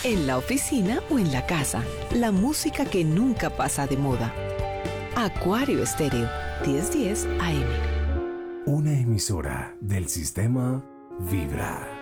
en la oficina o en la casa. La música que nunca pasa de moda. Acuario Estéreo, 1010 AM. Una emisora del sistema Vibra.